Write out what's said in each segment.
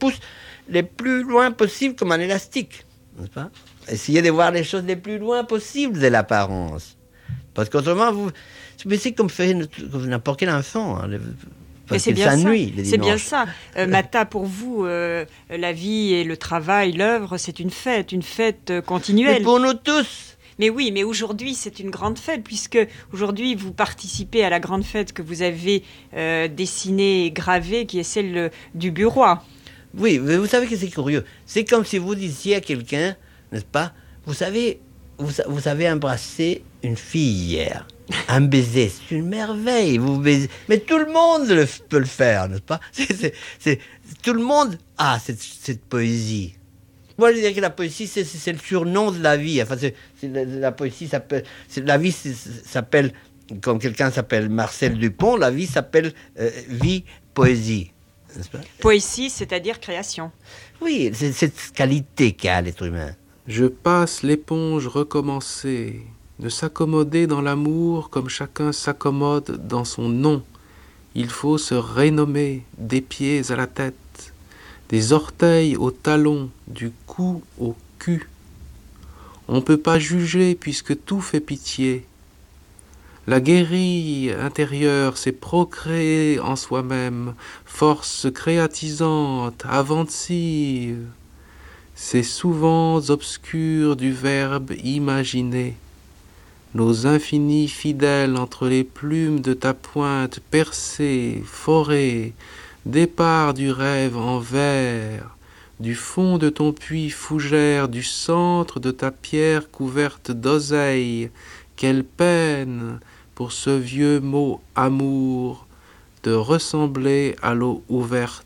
pousse les plus loin possible comme un élastique, n'est-ce pas? Essayez de voir les choses les plus loin possible de l'apparence. Parce qu'autrement, c'est comme faire comme n'importe quel enfant. Hein, parce qu'il s'ennuie les dimanches. C'est bien ça. Mata, pour vous, la vie et le travail, l'œuvre, c'est une fête continuelle. Mais pour nous tous. Mais oui, mais aujourd'hui, c'est une grande fête, puisque aujourd'hui, vous participez à la grande fête que vous avez dessinée et gravée, qui est celle du bureau. Oui, mais vous savez que c'est curieux. C'est comme si vous disiez à quelqu'un, n'est-ce pas, vous savez, vous avez embrassé une fille hier. Un baiser, c'est une merveille. Vous baisez. Mais tout le monde peut le faire, n'est-ce pas? Tout le monde a cette poésie. Moi, je dirais que la poésie, c'est le surnom de la vie. Enfin, la poésie s'appelle... La vie s'appelle, comme quelqu'un s'appelle Marcel Dupont, la vie s'appelle vie, poésie. Poésie, c'est-à-dire création. Oui, c'est cette qualité qu'a l'être humain. Je passe l'éponge recommencée, de s'accommoder dans l'amour comme chacun s'accommode dans son nom. Il faut se renommer des pieds à la tête, des orteils aux talons, du cou au cul. On ne peut pas juger puisque tout fait pitié. La guérille intérieure, c'est procréer en soi-même, force créatisante, inventive. Ces souvent obscurs du verbe imaginer, nos infinis fidèles entre les plumes de ta pointe percée, forée, départ du rêve en vers, du fond de ton puits fougère, du centre de ta pierre couverte d'oseille, quelle peine pour ce vieux mot amour de ressembler à l'eau ouverte.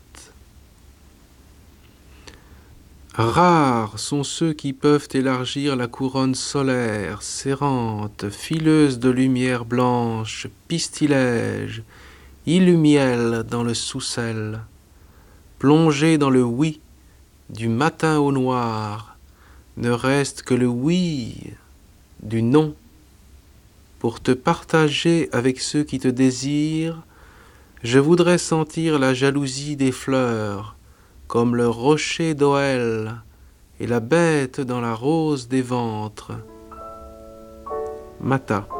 Rares sont ceux qui peuvent élargir la couronne solaire, serrante, fileuse de lumière blanche, pistilège, illumiel dans le sous-sel, plongé dans le oui, du matin au noir, ne reste que le oui du non, pour te partager avec ceux qui te désirent, je voudrais sentir la jalousie des fleurs, comme le rocher d'Oël et la bête dans la rose des ventres. Mata.